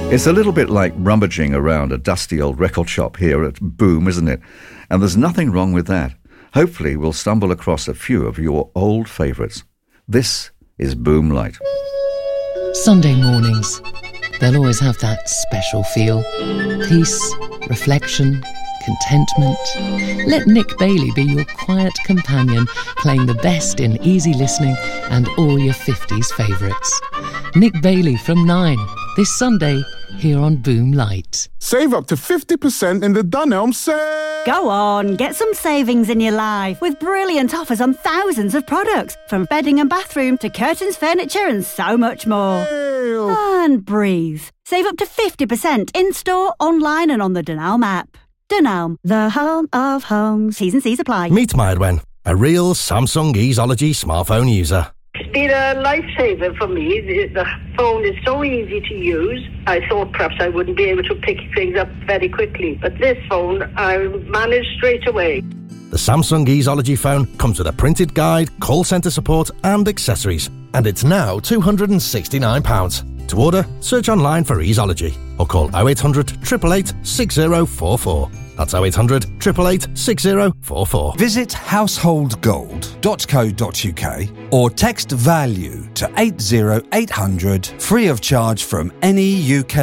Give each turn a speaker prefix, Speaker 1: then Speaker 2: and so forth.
Speaker 1: It's a little bit like rummaging around a dusty old record shop here at Boom, isn't it? And there's nothing wrong with that. Hopefully we'll stumble across a few of your old favourites. This is Boom Light.
Speaker 2: Sunday mornings, they'll always have that special feel. Peace, reflection, contentment. Let Nick Bailey be your quiet companion, playing the best in easy listening and all your 50s favourites. Nick Bailey from 9, this Sunday, here on Boom Light.
Speaker 3: Save up to 50% in the Dunelm sale!
Speaker 4: Go on, get some savings in your life with brilliant offers on thousands of products, from bedding and bathroom to curtains, furniture and so much more.
Speaker 3: Ew.
Speaker 4: And breathe. Save up to 50% in-store, online and on the Dunelm app. Dunelm, the home of homes. T's and C's apply.
Speaker 5: Meet Maedwen, a real Samsung Easeology smartphone user.
Speaker 6: It's been a lifesaver for me. The phone is so easy to use. I thought perhaps I wouldn't be able to pick things up very quickly, but this phone I managed straight away.
Speaker 5: The Samsung Easeology phone comes with a printed guide, call centre support and accessories. And it's now £269. To order, search online for Easeology or call 0800 888 6044. That's 0800 888 6044.
Speaker 7: Visit householdgold.co.uk or text VALUE to 80800 free of charge from any UK